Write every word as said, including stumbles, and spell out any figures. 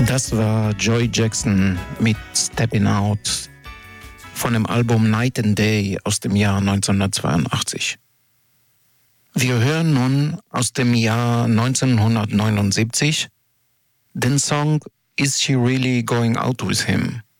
Das war Joy Jackson mit Steppin' Out von dem Album Night and Day aus dem Jahr neunzehnhundertzweiundachtzig. Wir hören nun aus dem Jahr neunzehnhundertneunundsiebzig den Song Is She Really Going Out With Him?